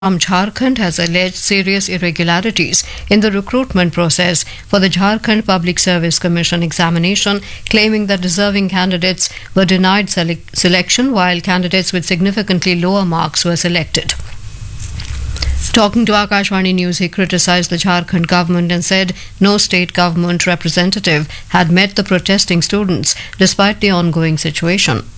from Jharkhand has alleged serious irregularities in the recruitment process for the Jharkhand Public Service Commission examination, claiming that deserving candidates were denied selection while candidates with significantly lower marks were selected. Talking to Akashvani News, he criticized the Jharkhand government and said no state government representative had met the protesting students despite the ongoing situation.